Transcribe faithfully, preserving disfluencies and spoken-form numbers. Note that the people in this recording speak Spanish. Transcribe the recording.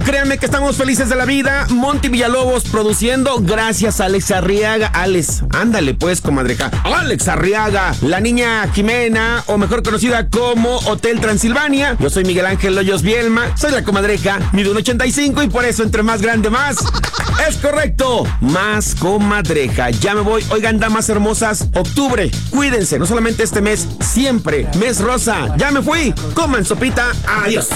créanme que estamos felices de la vida. Monty Villalobos produciendo, gracias a Alex Arriaga. Alex, ándale pues, comadreja. Alex Arriaga, la niña Jimena, o mejor conocida como Hotel Transilvania. Yo soy Miguel Ángel Hoyos Bielma, soy la comadreja, mido un ochenta y cinco y por eso entre más grande más. Es correcto, más comadreja. Ya me voy. Oigan, damas hermosas, octubre, cuídense, no solamente este mes, siempre, mes rosa. Ya me fui, coman sopita, adiós.